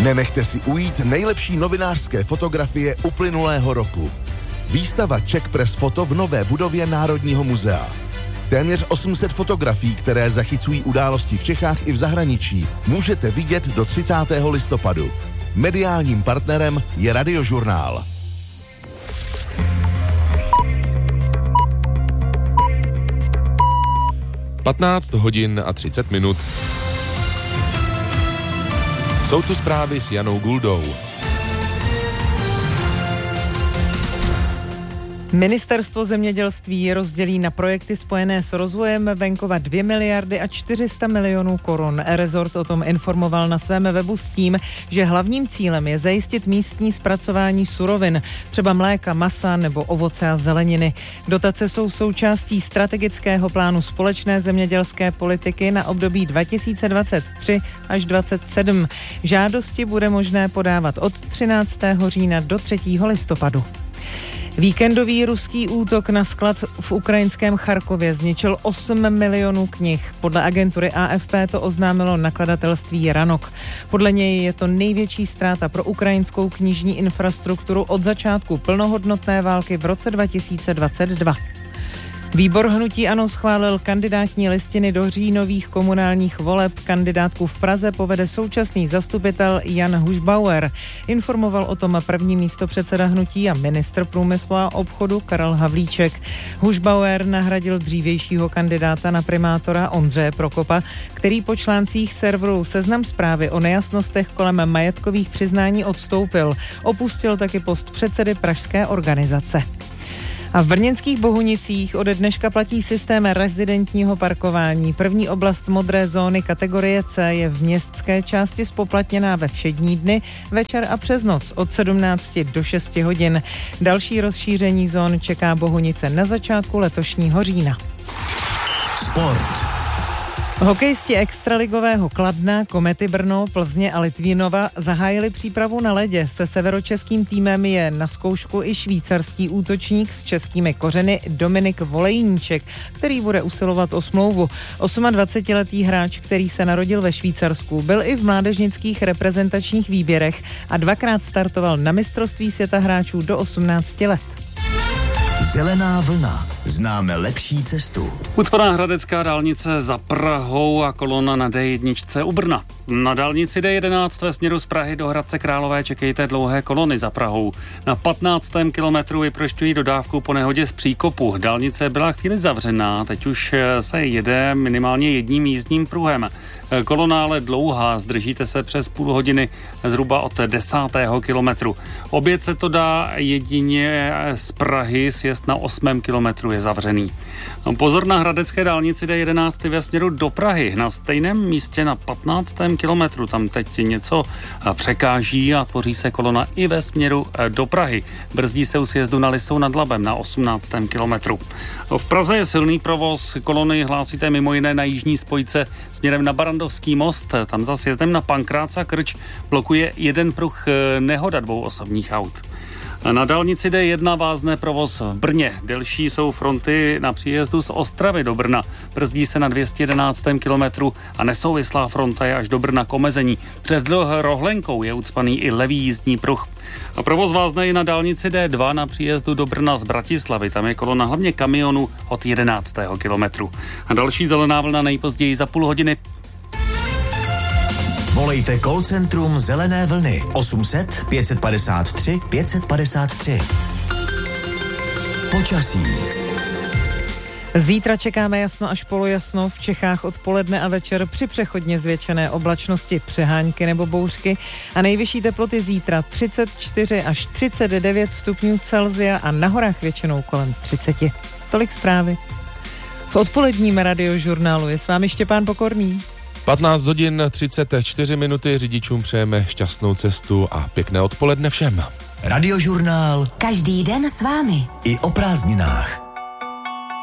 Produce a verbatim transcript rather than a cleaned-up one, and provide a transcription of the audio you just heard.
Nenechte si ujít nejlepší novinářské fotografie uplynulého roku. Výstava Czech Press Photo v nové budově Národního muzea. Téměř osm set fotografií, které zachycují události v Čechách i v zahraničí, můžete vidět do třicátého listopadu. Mediálním partnerem je Radiožurnál. patnáct hodin a třicet minut. Jsou tu zprávy s Janou Guldou. Ministerstvo zemědělství rozdělí na projekty spojené s rozvojem venkova dvě miliardy a čtyři sta milionů korun. Rezort o tom informoval na svém webu s tím, že hlavním cílem je zajistit místní zpracování surovin, třeba mléka, masa nebo ovoce a zeleniny. Dotace jsou součástí strategického plánu společné zemědělské politiky na období dva tisíce dvacet tři až dvacet sedm. Žádosti bude možné podávat od třináctého října do třetího listopadu. Víkendový ruský útok na sklad v ukrajinském Charkově zničil osm milionů knih. Podle agentury A F P to oznámilo nakladatelství Ranok. Podle něj je to největší ztráta pro ukrajinskou knižní infrastrukturu od začátku plnohodnotné války v roce dva tisíce dvacet dva. Výbor hnutí ANO schválil kandidátní listiny do říjnových komunálních voleb. Kandidátku v Praze povede současný zastupitel Jan Hušbauer. Informoval o tom první místopředseda hnutí a ministr průmyslu a obchodu Karel Havlíček. Hušbauer nahradil dřívějšího kandidáta na primátora Ondřeje Prokopa, který po článcích serveru Seznam Zprávy o nejasnostech kolem majetkových přiznání odstoupil. Opustil taky post předsedy pražské organizace. A v brněnských Bohunicích ode dneška platí systém rezidentního parkování. První oblast modré zóny kategorie C je v městské části spoplatněná ve všední dny, večer a přes noc od sedmnácti do šesti hodin. Další rozšíření zón čeká Bohunice na začátku letošního října. Sport. Hokejisti extraligového Kladna, Komety Brno, Plzně a Litvínova zahájili přípravu na ledě. Se severočeským týmem je na zkoušku i švýcarský útočník s českými kořeny Dominik Volejníček, který bude usilovat o smlouvu. dvacetiosmiletý hráč, který se narodil ve Švýcarsku, byl i v mládežnických reprezentačních výběrech a dvakrát startoval na mistrovství světa hráčů do osmnácti let. Zelená vlna. Známe lepší cestu. Ucpaná hradecká dálnice za Prahou a kolona na D jedna u Brna. Na dálnici D jedenáct ve směru z Prahy do Hradce Králové čekejte dlouhé kolony za Prahou. Na patnáctém kilometru vyprošťují dodávku po nehodě z příkopu. Dálnice byla chvíli zavřená, teď už se jede minimálně jedním jízdním pruhem. Kolona ale dlouhá, zdržíte se přes půl hodiny zhruba od desátého kilometru. Obět se to dá jedině z Prahy, sjezd na osmém kilometru je zavřený. Pozor na hradecké dálnici D jedenáct ve směru do Prahy. Na stejném místě na patnáctém kilometru tam teď něco překáží a tvoří se kolona i ve směru do Prahy. Brzdí se u sjezdu na Lisou nad Labem na osmnáctém kilometru. V Praze je silný provoz, kolony hlásíte mimo jiné na jižní spojce směrem na Barandovský most. Tam za sjezdem na Pankráca Krč blokuje jeden pruh nehoda dvou osobních aut. Na dálnici D jedna vázne provoz v Brně. Delší jsou fronty na příjezdu z Ostravy do Brna. Brzdí se na dvě stě jedenáctém kilometru a nesouvislá fronta je až do Brna k omezení. Před Rohlenkou je ucpaný i levý jízdní pruh. A provoz vázne i na dálnici D dva na příjezdu do Brna z Bratislavy. Tam je kolona hlavně kamionů od jedenáctého kilometru. A další zelená vlna nejpozději za půl hodiny. Volejte call centrum Zelené vlny osm set pět padesát tři pět padesát tři. Počasí. Zítra čekáme jasno až polojasno, v Čechách odpoledne a večer při přechodně zvětšené oblačnosti přehánky nebo bouřky a nejvyšší teploty zítra třicet čtyři až třicet devět stupňů Celsia a na horách většinou kolem třicet. Tolik zprávy. V odpoledním Radiožurnálu je s vámi Štěpán Pokorný. patnáct hodin třicet čtyři minuty, řidičům přejeme šťastnou cestu a pěkné odpoledne všem. Radiožurnál. Každý den s vámi. I o prázdninách.